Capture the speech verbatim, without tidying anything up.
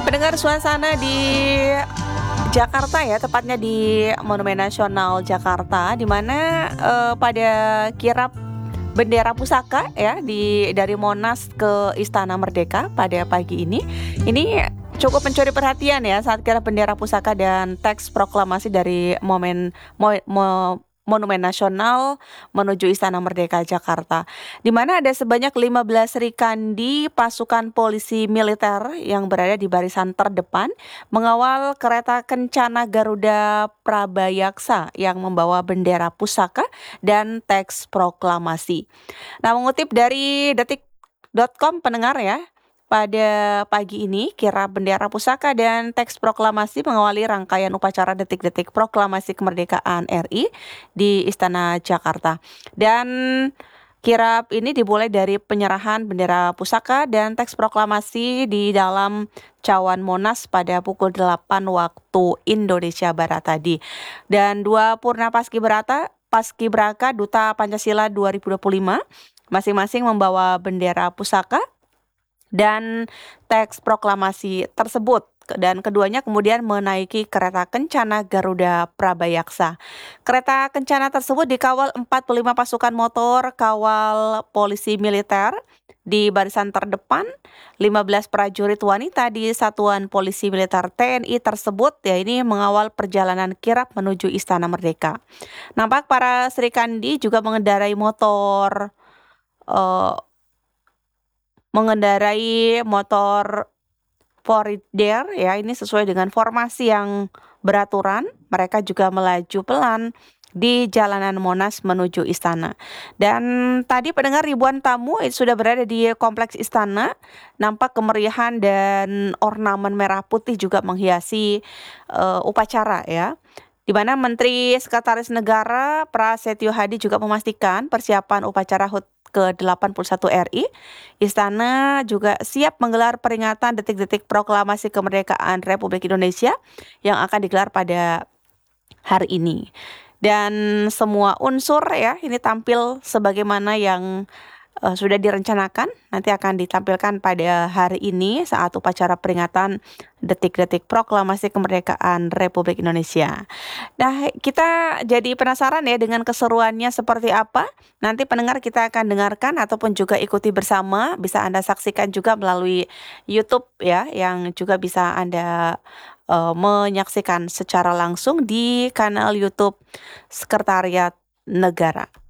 Pendengar, suasana di Jakarta ya, tepatnya di Monumen Nasional Jakarta, di mana eee, pada kirap bendera pusaka ya di dari Monas ke Istana Merdeka pada pagi ini. Ini cukup mencuri perhatian ya saat kirap bendera pusaka dan teks proklamasi dari momen moe mo Monumen Nasional menuju Istana Merdeka Jakarta, di mana ada sebanyak lima belas serikandi pasukan polisi militer yang berada di barisan terdepan mengawal kereta kencana Garuda Prabayaksa yang membawa bendera pusaka dan teks proklamasi. Nah, mengutip dari detik titik com pendengar ya, pada pagi ini kirap bendera pusaka dan teks proklamasi mengawali rangkaian upacara detik-detik proklamasi kemerdekaan R I di Istana Jakarta. Dan kirap ini dimulai dari penyerahan bendera pusaka dan teks proklamasi di dalam Cawan Monas pada pukul delapan waktu Indonesia Barat tadi. Dan dua purna paskibraka paskibraka Duta Pancasila dua ribu dua puluh lima masing-masing membawa bendera pusaka dan teks proklamasi tersebut, dan keduanya kemudian menaiki kereta kencana Garuda Prabayaksa. Kereta kencana tersebut dikawal empat puluh lima pasukan motor kawal polisi militer di barisan terdepan, lima belas prajurit wanita di Satuan Polisi Militer T N I tersebut ya ini mengawal perjalanan kirap menuju Istana Merdeka. Nampak para serikandi juga mengendarai motor eh, mengendarai motor Fourier ya, ini sesuai dengan formasi yang beraturan. Mereka juga melaju pelan di jalanan Monas menuju istana. Dan tadi pendengar, ribuan tamu sudah berada di kompleks istana. Nampak kemeriahan dan ornamen merah putih juga menghiasi uh, upacara ya. Di mana Menteri Sekretaris Negara Prasetyo Hadi juga memastikan persiapan upacara H U T ke delapan puluh satu R I. Istana juga siap menggelar peringatan detik-detik proklamasi kemerdekaan Republik Indonesia yang akan digelar pada hari ini. Dan semua unsur ya ini tampil sebagaimana yang uh, sudah direncanakan, nanti akan ditampilkan pada hari ini saat upacara peringatan detik-detik proklamasi kemerdekaan Republik Indonesia. Nah, kita jadi penasaran ya dengan keseruannya seperti apa. Nanti pendengar, kita akan dengarkan ataupun juga ikuti bersama. Bisa Anda saksikan juga melalui YouTube ya, yang juga bisa Anda uh, menyaksikan secara langsung di kanal YouTube Sekretariat Negara.